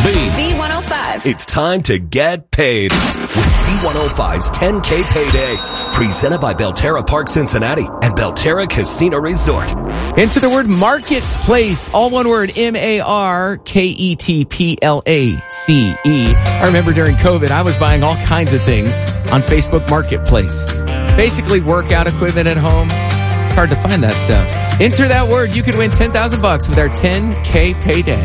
B105. It's time to get paid with B105's 10K Payday. Presented by Belterra Park Cincinnati and Belterra Casino Resort. Enter the word marketplace, all one word, MARKETPLACE. I remember during COVID, I was buying all kinds of things on Facebook Marketplace. Basically workout equipment at home. It's hard to find that stuff. Enter that word. You could win $10,000 with our 10K Payday.